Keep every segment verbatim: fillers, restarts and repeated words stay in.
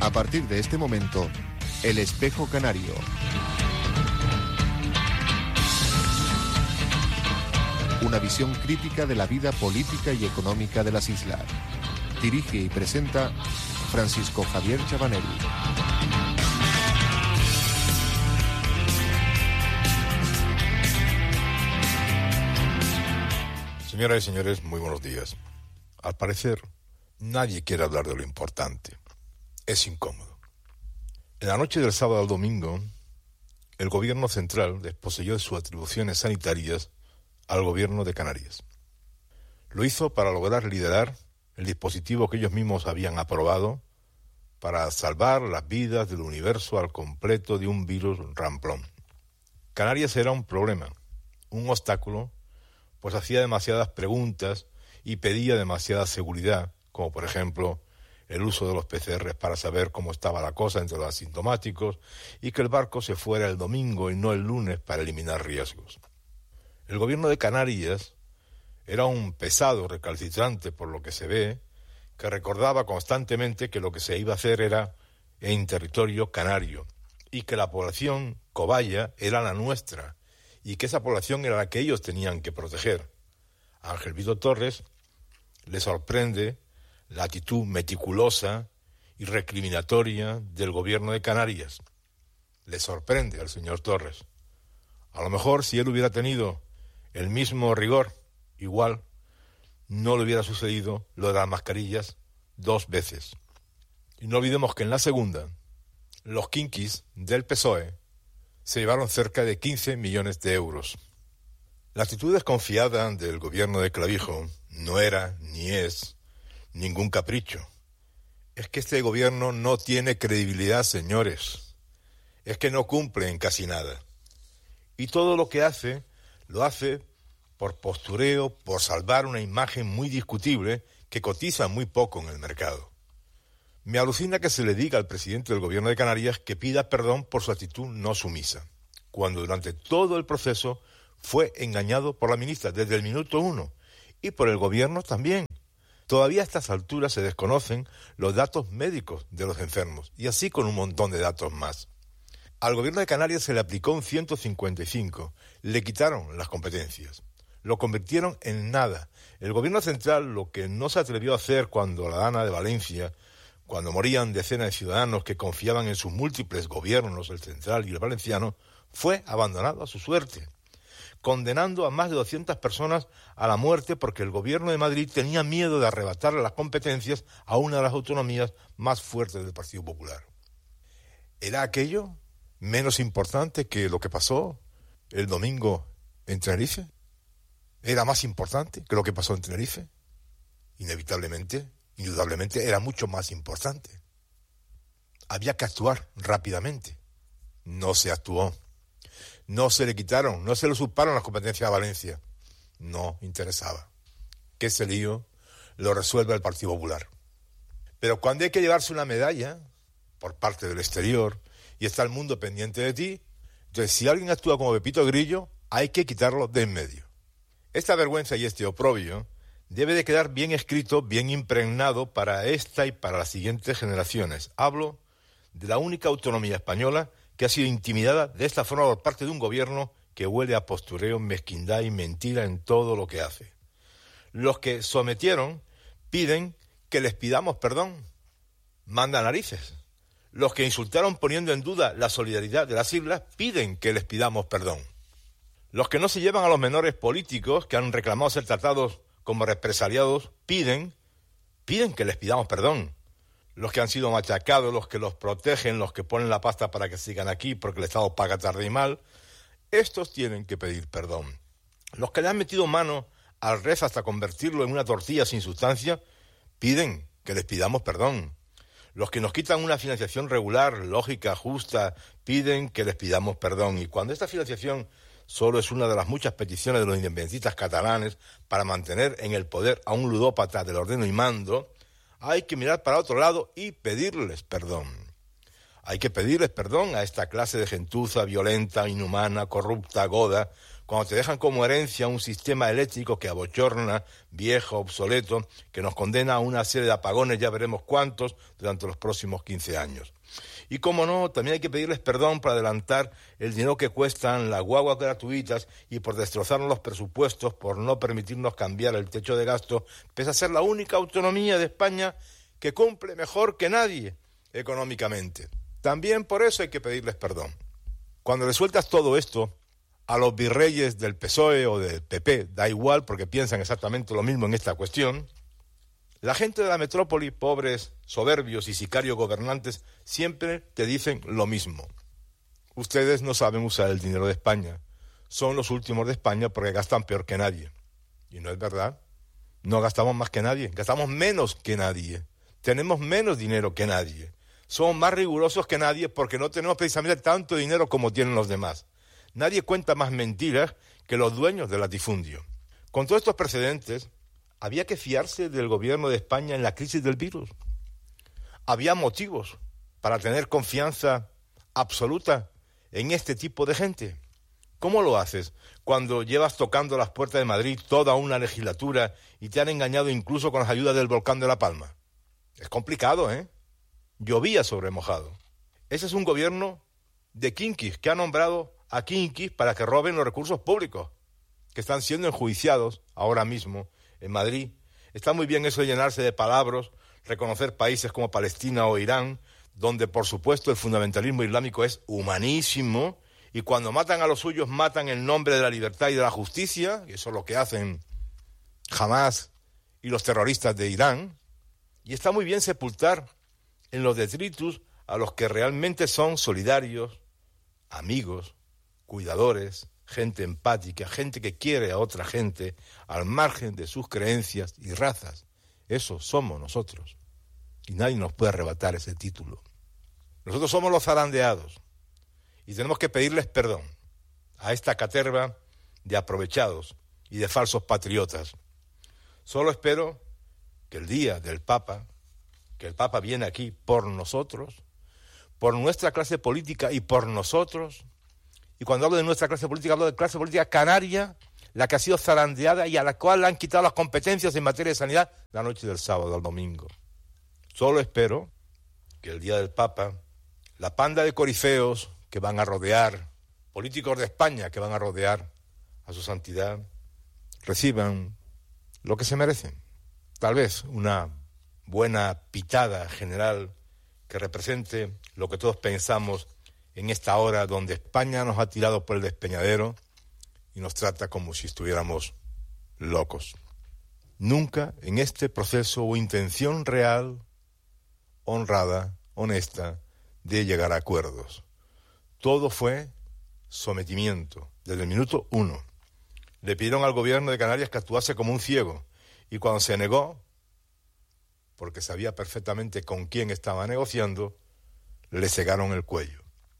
A partir de este momento, El Espejo Canario. Una visión crítica de la vida política y económica de las islas. Dirige y presenta Francisco Javier Chabanel. Señoras y señores, muy buenos días. Al parecer, nadie quiere hablar de lo importante. Es incómodo. En la noche del sábado al domingo, el gobierno central desposeyó de sus atribuciones sanitarias al gobierno de Canarias. Lo hizo para lograr liderar el dispositivo que ellos mismos habían aprobado para salvar las vidas del universo al completo de un virus ramplón. Canarias era un problema, un obstáculo, pues hacía demasiadas preguntas y pedía demasiada seguridad, como por ejemplo el uso de los P C R para saber cómo estaba la cosa entre los asintomáticos y que el barco se fuera el domingo y no el lunes para eliminar riesgos. El gobierno de Canarias era un pesado recalcitrante por lo que se ve, que recordaba constantemente que lo que se iba a hacer era en territorio canario y que la población cobaya era la nuestra y que esa población era la que ellos tenían que proteger. A Ángel Víctor Torres le sorprende la actitud meticulosa y recriminatoria del gobierno de Canarias. Le sorprende al señor Torres. A lo mejor si él hubiera tenido el mismo rigor, igual no le hubiera sucedido lo de las mascarillas dos veces. Y no olvidemos que en la segunda, los quinquis del P S O E se llevaron cerca de quince millones de euros. La actitud desconfiada del gobierno de Clavijo no era ni es ningún capricho. Es que este gobierno no tiene credibilidad, señores. Es que no cumple en casi nada. Y todo lo que hace, lo hace por postureo, por salvar una imagen muy discutible que cotiza muy poco en el mercado. Me alucina que se le diga al presidente del gobierno de Canarias que pida perdón por su actitud no sumisa, cuando durante todo el proceso fue engañado por la ministra desde el minuto uno y por el gobierno también. Todavía a estas alturas se desconocen los datos médicos de los enfermos, y así con un montón de datos más. Al gobierno de Canarias se le aplicó un ciento cincuenta y cinco, le quitaron las competencias, lo convirtieron en nada. El gobierno central lo que no se atrevió a hacer cuando la Dana de Valencia, cuando morían decenas de ciudadanos que confiaban en sus múltiples gobiernos, el central y el valenciano, fue abandonado a su suerte, condenando a más de doscientas personas a la muerte porque el gobierno de Madrid tenía miedo de arrebatarle las competencias a una de las autonomías más fuertes del Partido Popular. ¿Era aquello menos importante que lo que pasó el domingo en Tenerife? ¿Era más importante que lo que pasó en Tenerife? Inevitablemente, indudablemente, era mucho más importante. Había que actuar rápidamente. No se actuó. No se le quitaron, no se le usurparon las competencias a Valencia. No interesaba. Que ese lío lo resuelve el Partido Popular. Pero cuando hay que llevarse una medalla por parte del exterior y está el mundo pendiente de ti, entonces si alguien actúa como Pepito Grillo, hay que quitarlo de en medio. Esta vergüenza y este oprobio debe de quedar bien escrito, bien impregnado para esta y para las siguientes generaciones. Hablo de la única autonomía española que ha sido intimidada de esta forma por parte de un gobierno que huele a postureo, mezquindad y mentira en todo lo que hace. Los que sometieron piden que les pidamos perdón. Manda narices. Los que insultaron poniendo en duda la solidaridad de las islas piden que les pidamos perdón. Los que no se llevan a los menores políticos que han reclamado ser tratados como represaliados piden, piden que les pidamos perdón. Los que han sido machacados, los que los protegen, los que ponen la pasta para que sigan aquí porque el Estado paga tarde y mal, estos tienen que pedir perdón. Los que le han metido mano al R E F hasta convertirlo en una tortilla sin sustancia, piden que les pidamos perdón. Los que nos quitan una financiación regular, lógica, justa, piden que les pidamos perdón. Y cuando esta financiación solo es una de las muchas peticiones de los independentistas catalanes para mantener en el poder a un ludópata del ordeno y mando, hay que mirar para otro lado y pedirles perdón. Hay que pedirles perdón a esta clase de gentuza violenta, inhumana, corrupta, goda, cuando te dejan como herencia un sistema eléctrico que abochorna, viejo, obsoleto, que nos condena a una serie de apagones, ya veremos cuántos, durante los próximos quince años. Y como no, también hay que pedirles perdón por adelantar el dinero que cuestan las guaguas gratuitas y por destrozarnos los presupuestos, por no permitirnos cambiar el techo de gasto, pese a ser la única autonomía de España que cumple mejor que nadie económicamente. También por eso hay que pedirles perdón. Cuando le sueltas todo esto a los virreyes del P S O E o del P P, da igual porque piensan exactamente lo mismo en esta cuestión, la gente de la metrópoli, pobres, soberbios y sicarios gobernantes, siempre te dicen lo mismo. Ustedes no saben usar el dinero de España. Son los últimos de España porque gastan peor que nadie. Y no es verdad. No gastamos más que nadie. Gastamos menos que nadie. Tenemos menos dinero que nadie. Somos más rigurosos que nadie porque no tenemos precisamente tanto dinero como tienen los demás. Nadie cuenta más mentiras que los dueños del latifundio. Con todos estos precedentes, había que fiarse del gobierno de España en la crisis del virus. Había motivos para tener confianza absoluta en este tipo de gente. ¿Cómo lo haces cuando llevas tocando las puertas de Madrid toda una legislatura y te han engañado incluso con las ayudas del volcán de La Palma? Es complicado, ¿eh? Llovía sobre mojado. Ese es un gobierno de quinquis que ha nombrado a quinquis para que roben los recursos públicos, que están siendo enjuiciados ahora mismo en Madrid. Está muy bien eso de llenarse de palabras, reconocer países como Palestina o Irán, donde por supuesto el fundamentalismo islámico es humanísimo, y cuando matan a los suyos matan en nombre de la libertad y de la justicia, y eso es lo que hacen Hamás y los terroristas de Irán, y está muy bien sepultar en los detritus a los que realmente son solidarios, amigos, cuidadores, gente empática, gente que quiere a otra gente al margen de sus creencias y razas. Eso somos nosotros. Y nadie nos puede arrebatar ese título. Nosotros somos los zarandeados y tenemos que pedirles perdón a esta caterva de aprovechados y de falsos patriotas. Solo espero que el día del Papa, que el Papa viene aquí por nosotros, por nuestra clase política y por nosotros. Y cuando hablo de nuestra clase política, hablo de clase política canaria, la que ha sido zarandeada y a la cual le han quitado las competencias en materia de sanidad la noche del sábado al domingo. Solo espero que el día del Papa, la panda de corifeos que van a rodear, políticos de España que van a rodear a su santidad, reciban lo que se merecen. Tal vez una buena pitada general que represente lo que todos pensamos en esta hora donde España nos ha tirado por el despeñadero y nos trata como si estuviéramos locos. Nunca en este proceso hubo intención real, honrada, honesta, de llegar a acuerdos. Todo fue sometimiento, desde el minuto uno. Le pidieron al gobierno de Canarias que actuase como un ciego, y cuando se negó, porque sabía perfectamente con quién estaba negociando, le cegaron el cuello.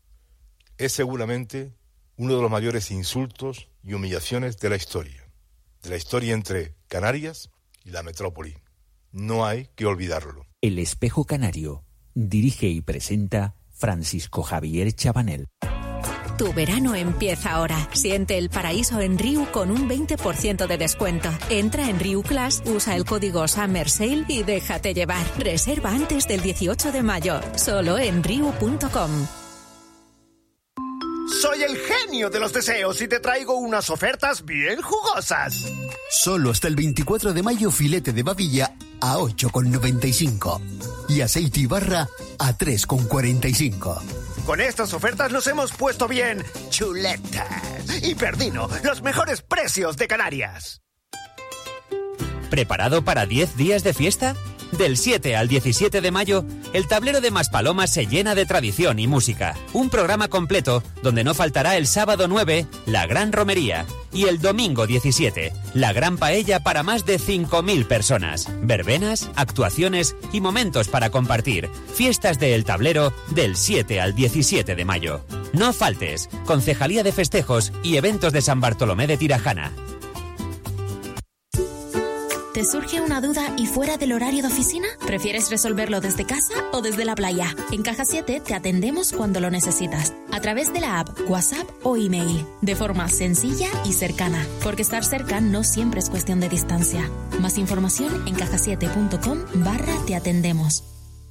Es seguramente uno de los mayores insultos y humillaciones de la historia, de la historia entre Canarias y la metrópoli. No hay que olvidarlo. El Espejo Canario dirige y presenta Francisco Javier Chabanel. Tu verano empieza ahora. Siente el paraíso en Riu con un veinte por ciento de descuento. Entra en Riu Class, usa el código Summer Sale y déjate llevar. Reserva antes del dieciocho de mayo. Solo en riu punto com. Soy el genio de los deseos y te traigo unas ofertas bien jugosas. Solo hasta el veinticuatro de mayo filete de babilla a ocho con noventa y cinco y aceite y barra a tres con cuarenta y cinco. Con estas ofertas nos hemos puesto bien chuletas. Y Perdino, los mejores precios de Canarias. ¿Preparado para diez días de fiesta? Del siete al diecisiete de mayo, el tablero de Maspalomas se llena de tradición y música. Un programa completo donde no faltará el sábado nueve, la Gran Romería, y el domingo diecisiete, la Gran Paella para más de cinco mil personas. Verbenas, actuaciones y momentos para compartir. Fiestas de El Tablero del siete al diecisiete de mayo. No faltes. Concejalía de Festejos y Eventos de San Bartolomé de Tirajana. Te ¿Te surge una duda y fuera del horario de oficina? ¿Prefieres resolverlo desde casa o desde la playa? En Caja siete te atendemos cuando lo necesitas, a través de la app, WhatsApp o email, de forma sencilla y cercana, porque estar cerca no siempre es cuestión de distancia. Más información en caja siete punto com barra te atendemos.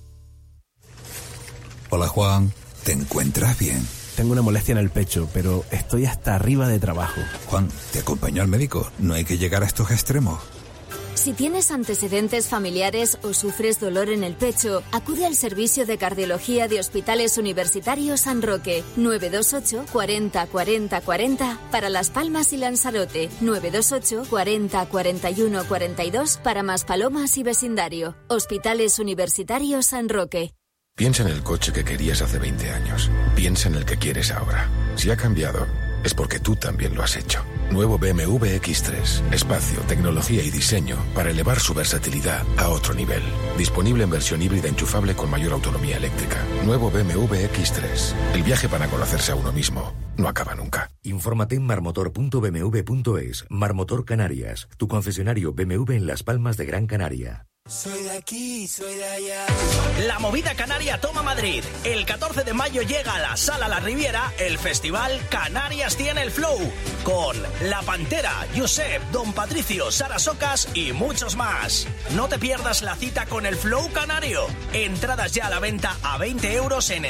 Hola Juan, ¿te encuentras bien? Tengo una molestia en el pecho, pero estoy hasta arriba de trabajo. Juan, ¿te acompaño al médico? No hay que llegar a estos extremos. Si tienes antecedentes familiares o sufres dolor en el pecho, acude al servicio de cardiología de Hospitales Universitarios San Roque, nueve dos ocho, cuarenta, cuarenta, cuarenta para Las Palmas y Lanzarote, nueve dos ocho, cuarenta, cuarenta y uno, cuarenta y dos para Maspalomas y vecindario. Hospitales Universitarios San Roque. Piensa en el coche que querías hace veinte años. Piensa en el que quieres ahora. Si ha cambiado, es porque tú también lo has hecho. Nuevo B M W equis tres. Espacio, tecnología y diseño para elevar su versatilidad a otro nivel. Disponible en versión híbrida enchufable con mayor autonomía eléctrica. Nuevo B M W equis tres. El viaje para conocerse a uno mismo no acaba nunca. Infórmate en marmotor punto b m w punto es. Marmotor Canarias, tu concesionario B M W en Las Palmas de Gran Canaria. Soy de aquí, soy de allá. La movida canaria toma Madrid. El catorce de mayo llega a la Sala La Riviera el festival Canarias tiene el flow, con La Pantera, Josep, Don Patricio, Sara Socas y muchos más. No te pierdas la cita con el flow canario. Entradas ya a la venta a veinte euros en